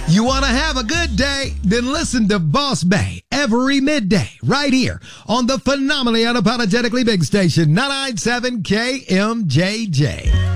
You want to have a good day? Then listen to Boss Bay every midday right here on the phenomenally unapologetically big station 997 KMJJ.